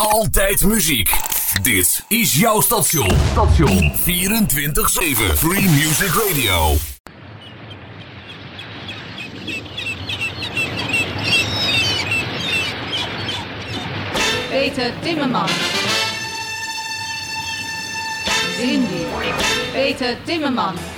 Altijd muziek. Dit is jouw station. 24/7 Free Music Radio. Peter Timmerman. Cindy. Peter Timmerman.